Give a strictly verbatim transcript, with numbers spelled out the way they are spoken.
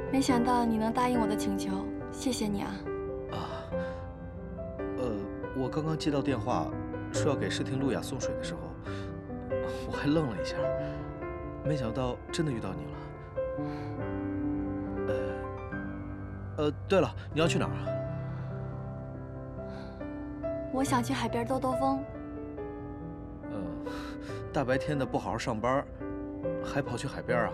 没想到你能答应我的请求，谢谢你啊。 啊，呃，我刚刚接到电话，说要给视听路亚送水的时候，我还愣了一下，没想到真的遇到你了。呃，呃，对了，你要去哪儿啊？ 我想去海边兜兜风。 呃，大白天的不好好上班，还跑去海边啊？